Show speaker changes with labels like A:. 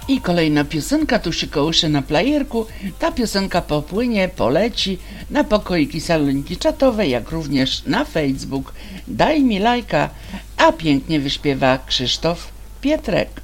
A: I kolejna piosenka, tu się kołysze na playerku. Ta piosenka popłynie, poleci na pokoiki saloniki czatowe, jak również na Facebook. Daj mi lajka, a pięknie wyśpiewa Krzysztof Pietrek.